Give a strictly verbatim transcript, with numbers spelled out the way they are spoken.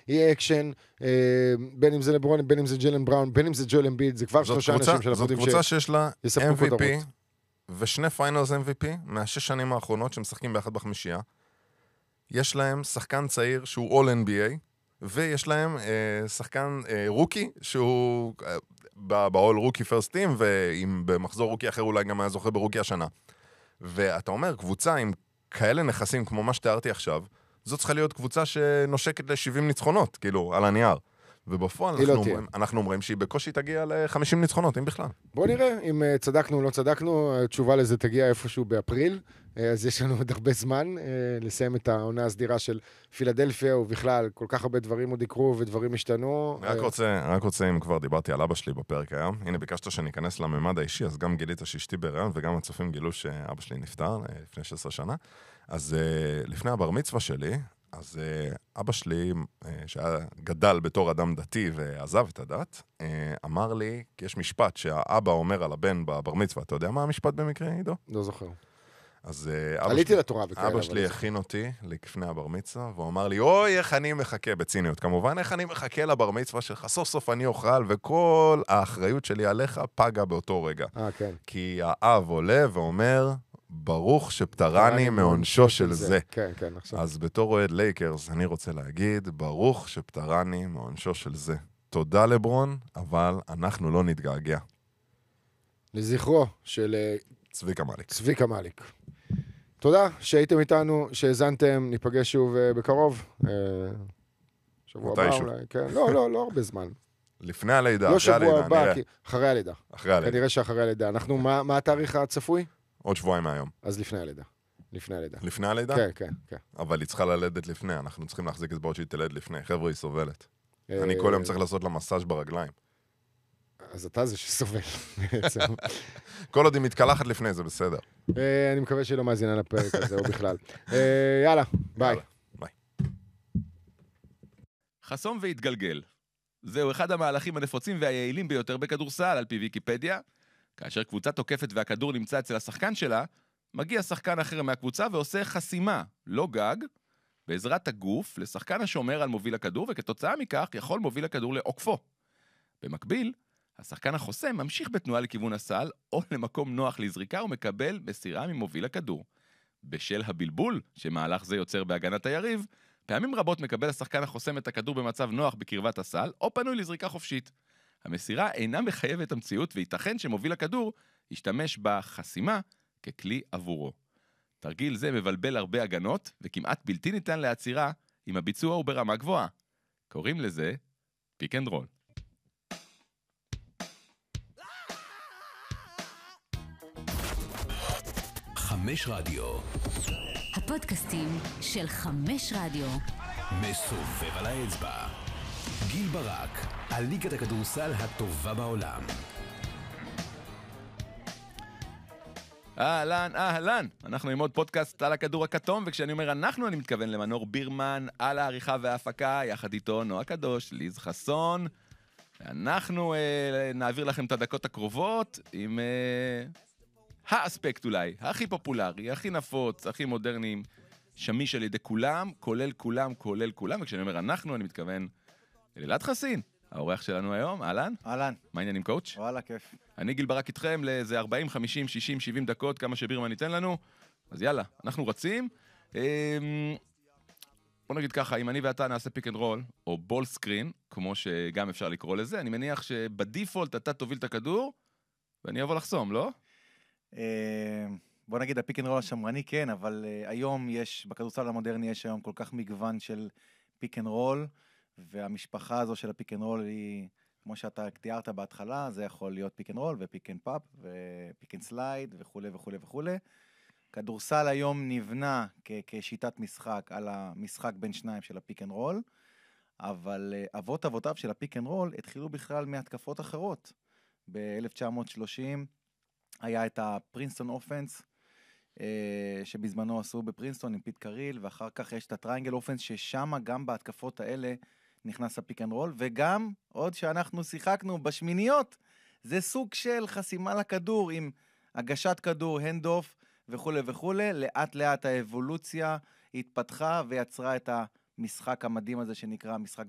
יהיה אקשן, בין אם זה לברון, בין אם זה ג'לן בראון, בין אם זה ג'ול אמביד, זה כבר שלושה אנשים שאנחנו יודעים זאת קבוצה שיש לה שיספקו אם וי פי כותרות. ושני פיינלס אם וי פי מהשש שנים האחרונות שמשחקים באחד בחמישייה. יש להם שחקן צעיר שהוא אול אן בי איי, ויש להם אה, שחקן אה, רוקי שהוא אה, באול רוקי פרסט טים, ואם במחזור רוקי אחר אולי גם היה זוכה ברוקי השנה. ואתה אומר, קבוצה עם כאלה נכסים כמו מה שתיארתי עכשיו, זאת צריכה להיות קבוצה שנושקת ל-שבעים ניצחונות, כאילו, על הנייר. ובפועל אנחנו, לא אומרים, אנחנו אומרים שהיא בקושי תגיע ל-חמישים ניצחונות, אם בכלל. בוא נראה אם צדקנו או לא צדקנו, התשובה לזה תגיע איפשהו באפריל, אז יש לנו עוד הרבה זמן לסיים את העונה הסדירה של פילדלפיה, ובכלל כל כך הרבה דברים עוד יקרו ודברים השתנו. אני רק רוצה, רק רוצה, אם כבר דיברתי על אבא שלי בפרק היום, הנה ביקשת שאני אכנס לממד האישי, אז גם גילית שאשתי בהיריון, וגם הצופים גילו שאבא שלי נפטר לפני שש עשרה שנה. אז לפני הבר מצווה שלי, אז אבא שלי, שהיה גדל בתור אדם דתי ועזב את הדת, אמר לי, כי יש משפט שהאבא אומר על הבן בבר מצווה, אתה יודע מה המשפט במקרה, עידו? לא זוכר. אז עליתי לתורה וכאלה. אבא שלי הכין אותי לפני הבר מצווה, והוא אמר לי, אוי, איך אני מחכה, בציניות כמובן, איך אני מחכה לבר מצווה שלך, סוף סוף אני אוכל, וכל האחריות שלי עליך פגה באותו רגע. אה, כן. כי האב עולה ואומר, ברוך שפטרני מעונשו של זה. כן, כן, עכשיו. אז בתור אוהד לייקרס, אני רוצה להגיד, ברוך שפטרני מעונשו של זה. תודה לברון, אבל אנחנו לא נתגעגע. לזכרו של צביקה מליק. צביקה מליק. תודה שהייתם איתנו, שהזנתם, ניפגש שוב בקרוב. שבוע הבא אולי, כן. לא, לא, לא הרבה זמן. לפני הלידה, לא אחרי הלידה, שבוע הבא, נראה. כי... אחרי הלידה. אחרי הלידה. כנראה שאחרי הלידה. אנחנו, מה, מה התאריך הצפוי? עוד שבועיים מהיום. אז לפני הלידה. לפני הלידה. לפני הלידה? כן, כן, כן. אבל היא צריכה ללדת לפני, אנחנו צריכים להחזיק את בעוד שהיא תלד לפני. חבר'ה, היא סובלת. אני כל יום צריך לעשות לה מסאז' ברגליים. אז אתה זה שסובל, בעצם. כל עוד היא מתקלחת לפני, זה בסדר. אני מקווה שהיא לא מאזינה לפרק הזה, או בכלל. יאללה, ביי. ביי. חסום והתגלגל. זהו אחד המהלכים הנפוצים והיעילים ביותר בכדורסל, על פי ויקיפדיה. כאשר קבוצה תוקפת והכדור נמצא אצל השחקן שלה, מגיע שחקן אחר מהקבוצה ועושה חסימה, לא גג, בעזרת הגוף לשחקן השומר על מוביל הכדור, וכתוצאה מכך יכול מוביל הכדור לעוקפו. במקביל, השחקן החוסם ממשיך בתנועה לכיוון הסל, או למקום נוח לזריקה, ומקבל מסירה ממוביל הכדור. בשל הבלבול שמהלך זה יוצר בהגנת היריב, פעמים רבות מקבל השחקן החוסם את הכדור במצב נוח בקרבת הסל, או פנוי לזריקה חופשית. המסירה אינה מחייבת המציאות, וייתכן שמוביל הכדור ישתמש בחסימה ככלי עבורו. תרגיל זה מבלבל הרבה הגנות, וכמעט בלתי ניתן לעצירה אם הביצוע הוא ברמה גבוהה. קוראים לזה פיק אנד רול. חמש רדיו. הפודקאסטים של חמש רדיו. מסובב על האצבע. גיל ברק, על ליגת הכדורסל הטובה בעולם. אהלן, אהלן. אנחנו עם עוד פודקאסט על הכדור הכתום, וכשאני אומר אנחנו, אני מתכוון למנור בירמן, על העריכה וההפקה, יחד איתו נועה קדוש, ליז חסון. אנחנו אה, נעביר לכם את הדקות הקרובות עם אה, האספקט אולי, הכי פופולרי, הכי נפוץ, הכי מודרני, שמיש על ידי כולם, כולל כולם, כולל כולם, וכשאני אומר אנחנו, אני מתכוון אלעד חסין, האורח שלנו היום. אהלן. אהלן. מה העניינים, קואוץ'? וואלה, כיף. אני גיל ברק איתכם לאיזה ארבעים, חמישים, שישים, שבעים דקות, כמה שבירמן ייתן לנו. אז יאללה, אנחנו רצים. בוא נגיד ככה, אם אני ואתה נעשה פיק אנד רול, או בול סקרין, כמו שגם אפשר לקרוא לזה, אני מניח שבדיפולט אתה תוביל את הכדור, ואני אבוא לחסום, לא? בוא נגיד, הפיק אנד רול השמרני כן, אבל היום יש, בכדורסל המודרני יש היום כל כך מגוון של פיק אנד רול, והמשפחה הזו של הפיק אנד רול היא, כמו שאתה תיארת בהתחלה, זה יכול להיות פיק אנד רול ופיק אנד פאפ ופיק אנד סלייד וכו' וכו' וכו'. כדורסל היום נבנה כ- כשיטת משחק על המשחק בין שניים של הפיק אנד רול, אבל אבות אבותיו של הפיק אנד רול התחילו בכלל מהתקפות אחרות. ב-אלף תשע מאות שלושים היה את הפרינסטון אופנס, שבזמנו עשו בפרינסטון עם פיט קריל, ואחר כך יש את הטריינגל אופנס, ששם גם בהתקפות האלה נכנס הפיק אנד רול, וגם עוד שאנחנו שיחקנו בשמיניות, זה סוג של חסימה לכדור עם הגשת כדור, הנד אוף וכו' וכו'. לאט לאט האבולוציה התפתחה ויצרה את המשחק המדהים הזה שנקרא משחק